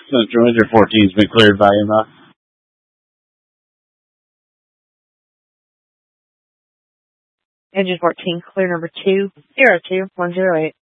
Central Engine 14's been cleared by EMA. Engine 14, clear number 202-108.